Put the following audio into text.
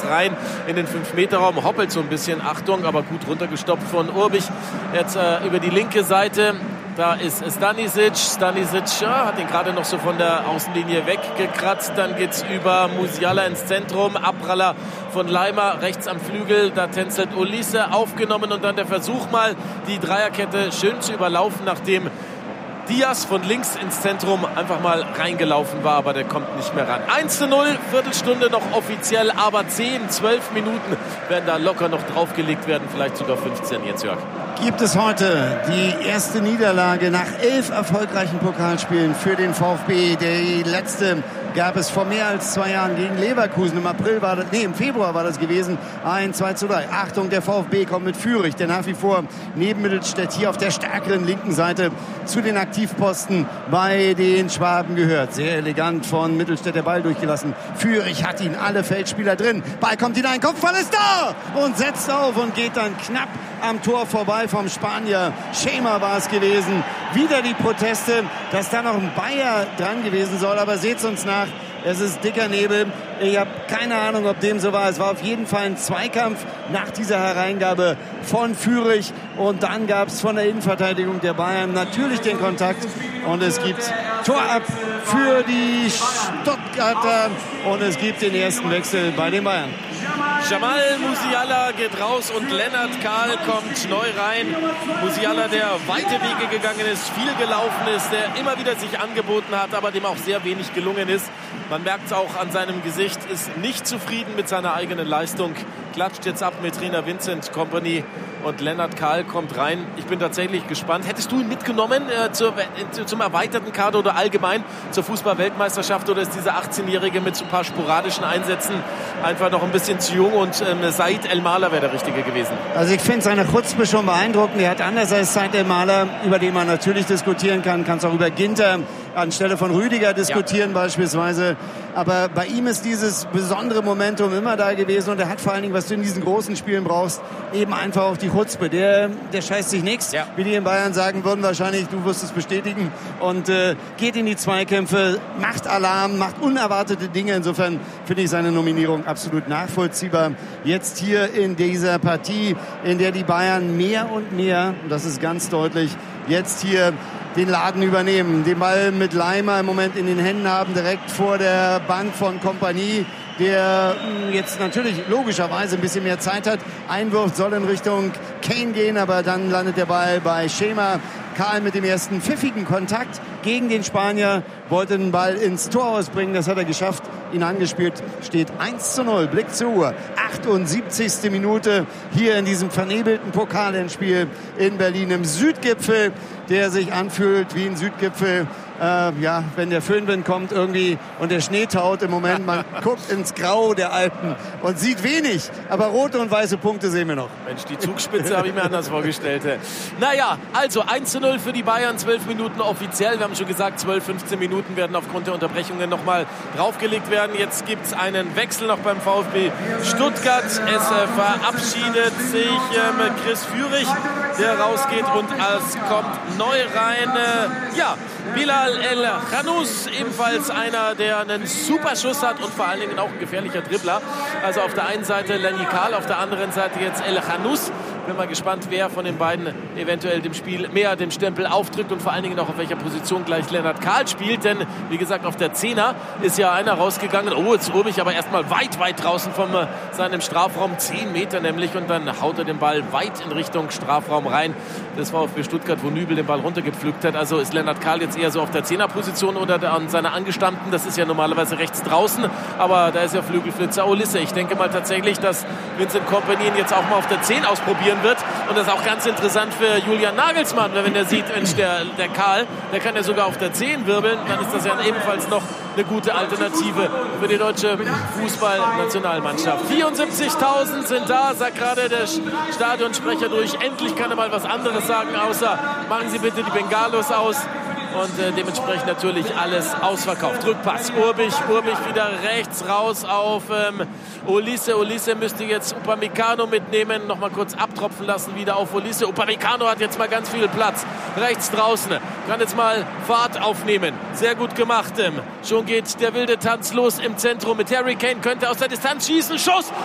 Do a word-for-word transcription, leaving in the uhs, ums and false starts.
rein in den fünf Meter Raum, hoppelt so ein bisschen, Achtung, aber gut runtergestoppt von Urbich. Jetzt äh, über die linke Seite, da ist Stanisic. Stanisic ja, hat ihn gerade noch so von der Außenlinie weggekratzt. Dann geht's über Musiala ins Zentrum. Abpraller von Leimer rechts am Flügel. Da tänzelt Olise, aufgenommen. Und dann der Versuch mal, die Dreierkette schön zu überlaufen, nachdem Diaz von links ins Zentrum einfach mal reingelaufen war, aber der kommt nicht mehr ran. eins zu null, Viertelstunde noch offiziell, aber zehn, zwölf Minuten werden da locker noch draufgelegt werden, vielleicht sogar fünfzehn jetzt, Jörg. Gibt es heute die erste Niederlage nach elf erfolgreichen Pokalspielen für den VfB. Die letzte gab es vor mehr als zwei Jahren gegen Leverkusen. Im April war das, nee, im Februar war das gewesen. Ein, zwei zu drei. Achtung, der VfB kommt mit Führig, der nach wie vor neben Mittelstädt hier auf der stärkeren linken Seite zu den Aktivposten bei den Schwaben gehört. Sehr elegant von Mittelstädt der Ball durchgelassen. Führig hat ihn, alle Feldspieler drin. Ball kommt hinein, Kopfball ist da und setzt auf und geht dann knapp am Tor vorbei vom Spanier. Schema war es gewesen. Wieder die Proteste, dass da noch ein Bayer dran gewesen soll, aber seht's uns nach. Es ist dicker Nebel. Ich habe keine Ahnung, ob dem so war. Es war auf jeden Fall ein Zweikampf nach dieser Hereingabe von Führig. Und dann gab es von der Innenverteidigung der Bayern natürlich den Kontakt. Und es gibt Tor ab für die Stuttgarter. Und es gibt den ersten Wechsel bei den Bayern. Jamal Musiala geht raus und Lennart Kahl kommt neu rein. Musiala, der weite Wege gegangen ist, viel gelaufen ist, der immer wieder sich angeboten hat, aber dem auch sehr wenig gelungen ist. Man merkt es auch an seinem Gesicht, ist nicht zufrieden mit seiner eigenen Leistung. Klatscht jetzt ab mit Trainer Vincent Kompany und Lennart Kahl kommt rein. Ich bin tatsächlich gespannt. Hättest du ihn mitgenommen äh, zur, äh, zum erweiterten Kader oder allgemein zur Fußball-Weltmeisterschaft, oder ist dieser achtzehnjährige mit so ein paar sporadischen Einsätzen einfach noch ein bisschen zu jung und ähm, Said El-Mahler wäre der Richtige gewesen? Also ich finde seine Chutzpe schon beeindruckend. Er hat anders als Said El-Mahler, über den man natürlich diskutieren kann, kann es auch über Ginter anstelle von Rüdiger diskutieren, ja, beispielsweise. Aber bei ihm ist dieses besondere Momentum immer da gewesen und er hat vor allen Dingen, was du in diesen großen Spielen brauchst, eben einfach auch die Chutzpe. Der, der scheißt sich nichts, ja, wie die in Bayern sagen würden, wahrscheinlich, du wirst es bestätigen, und äh, geht in die Zweikämpfe, macht Alarm, macht unerwartete Dinge. Insofern finde ich seine Nominierung absolut nachvollziehbar. Jetzt hier in dieser Partie, in der die Bayern mehr und mehr, und das ist ganz deutlich, jetzt hier den Laden übernehmen, den Ball mit Leimer im Moment in den Händen haben, direkt vor der Bank von Kompany, der jetzt natürlich logischerweise ein bisschen mehr Zeit hat. Einwurf soll in Richtung Kane gehen, aber dann landet der Ball bei Schema. Kahl mit dem ersten pfiffigen Kontakt gegen den Spanier, wollte den Ball ins Tor ausbringen, das hat er geschafft, ihn angespielt, steht eins zu null, Blick zur Uhr, achtundsiebzigste Minute hier in diesem vernebelten Pokalendspiel in Berlin im Südgipfel, der sich anfühlt wie ein Südgipfel, äh, ja, wenn der Föhnwind kommt irgendwie und der Schnee taut im Moment, man guckt ins Grau der Alpen und sieht wenig, aber rote und weiße Punkte sehen wir noch. Mensch, die Zugspitze habe ich mir anders vorgestellt. Naja, also eins zu null für die Bayern, zwölf Minuten offiziell. Wir haben schon gesagt, zwölf, fünfzehn Minuten werden aufgrund der Unterbrechungen nochmal draufgelegt werden. Jetzt gibt es einen Wechsel noch beim VfB Stuttgart. Es äh, verabschiedet sich äh, Chris Führig, der rausgeht, und es kommt neu rein, äh, ja, Bilal El Khanous, ebenfalls einer, der einen super Schuss hat und vor allen Dingen auch ein gefährlicher Dribbler. Also auf der einen Seite Lenny Kahl, auf der anderen Seite jetzt El Khanous. Bin mal gespannt, wer von den beiden eventuell dem Spiel mehr dem Stempel aufdrückt und vor allen Dingen auch auf welcher Position gleich Lennart Kahl spielt. Denn, wie gesagt, auf der Zehner ist ja einer rausgegangen. Oh, jetzt Urbich aber erstmal weit, weit draußen von äh, seinem Strafraum. Zehn Meter nämlich. Und dann haut er den Ball weit in Richtung Strafraum rein. Das war VfB Stuttgart, wo Nübel den Ball runtergepflückt hat. Also ist Lennart Kahl jetzt eher so auf der Zehnerposition oder an seiner Angestammten. Das ist ja normalerweise rechts draußen. Aber da ist ja Flügelflitzer Olise. Ich denke mal tatsächlich, dass Vincent Kompany ihn jetzt auch mal auf der zehn ausprobieren wird. Und das ist auch ganz interessant für Julian Nagelsmann, wenn der sieht, Mensch, der, der Kahl, der kann ja sogar auf der zehn wirbeln, dann ist das ja ebenfalls noch eine gute Alternative für die deutsche Fußballnationalmannschaft. vierundsiebzigtausend sind da, sagt gerade der Stadionsprecher durch. Endlich kann er mal was anderes sagen, außer machen Sie bitte die Bengalos aus. Und äh, dementsprechend natürlich alles ausverkauft. Rückpass, Urbich, Urbich wieder rechts raus auf ähm, Olise. Olise müsste jetzt Upamecano mitnehmen, nochmal kurz abtropfen lassen wieder auf Olise. Upamecano hat jetzt mal ganz viel Platz, rechts draußen, kann jetzt mal Fahrt aufnehmen. Sehr gut gemacht. Ähm, schon geht der wilde Tanz los im Zentrum mit Harry Kane, könnte aus der Distanz schießen, Schuss